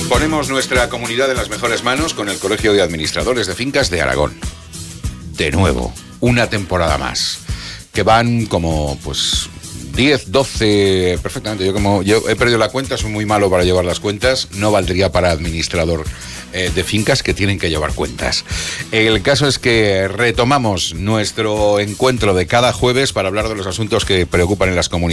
Ponemos nuestra comunidad en las mejores manos con el Colegio de Administradores de Fincas de Aragón. De nuevo, una temporada más. Que van como, 10, 12, perfectamente. Yo he perdido la cuenta, soy muy malo para llevar las cuentas. No valdría para administrador de fincas que tienen que llevar cuentas. El caso es que retomamos nuestro encuentro de cada jueves para hablar de los asuntos que preocupan en las comunidades.